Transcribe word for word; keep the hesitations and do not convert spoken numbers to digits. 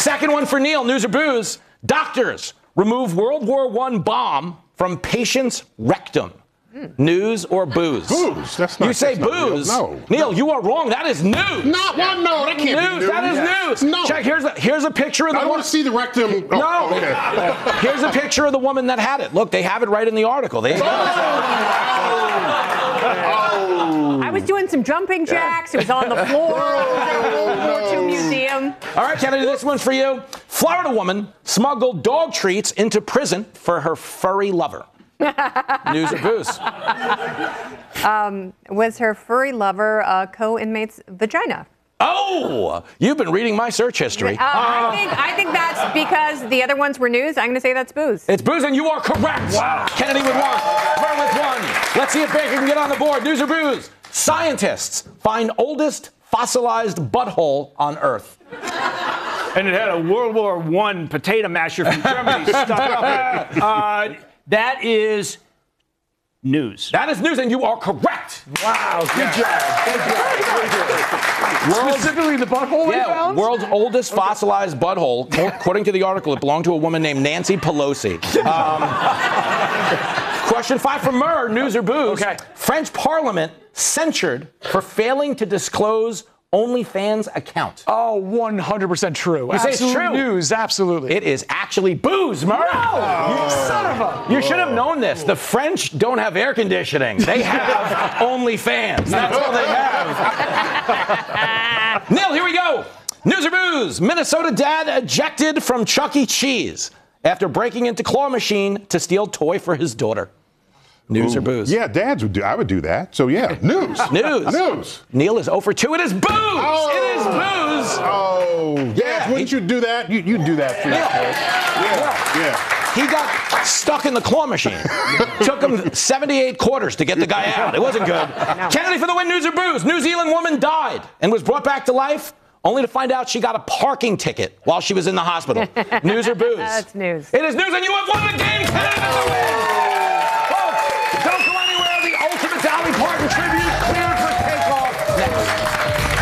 Second one for Neil. News or booze? Doctors remove World War One bomb from patient's rectum. Mm. News or booze? Booze. That's not. You say that's booze. Not no. Neil, you are wrong. That is news. Not one. No, that can't news. be news. That is yes. news. No. Check. Here's a here's a picture of the. I want to see the rectum. Oh, no. Okay. Here's a picture of the woman that had it. Look, they have it right in the article. They. I was doing some jumping jacks. It was on the floor. World War Two museum. All right, Kennedy, this one's for you. Florida woman smuggled dog treats into prison for her furry lover. News or booze? Um, was her furry lover a co-inmate's vagina? Oh, you've been reading my search history. Uh, I, think, I think that's because the other ones were news. I'm going to say that's booze. It's booze, and you are correct. Wow. Kennedy with one. Murr with one. Let's see if Baker can get on the board. News or booze? Scientists find oldest fossilized butthole on Earth. And it had a World War One potato masher from Germany stuck up in it. Uh, that is news. That is news, and you are correct. Wow, good job. Good job. World's, Specifically the butthole yeah, they found? world's oldest fossilized butthole. According to the article, it belonged to a woman named Nancy Pelosi. Um, question five from Murr, news or booze? Okay. French Parliament censured for failing to disclose OnlyFans account. Oh, one hundred percent true. You say it's Absolute true. news, absolutely. It is actually booze, Murr. No! You son of a... You should have known this. The French don't have air conditioning. They have OnlyFans. That's all they have. Neil, here we go. News or booze? Minnesota dad ejected from Chuck E. Cheese after breaking into claw machine to steal toy for his daughter. News Ooh. or booze? Yeah, dads would do. I would do that. So yeah, news. News. News. Neil is zero for two. It is booze. Oh. It is booze. Oh, yeah. Yeah, Wouldn't he- you do that? You you do that for your Yeah. kids. Yeah. Yeah. He got stuck in the claw machine. Took him seventy-eight quarters to get the guy out. It wasn't good. Kennedy for the win. News or booze? New Zealand woman died and was brought back to life, only to find out she got a parking ticket while she was in the hospital. News or booze? That's news. It is news, and you have won the game.